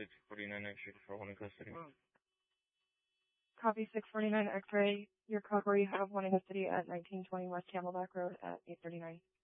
649 X-ray for holding custody. Copy 649 X-ray. Your code where you have one in custody at 1920 West Camelback Road at 8:39.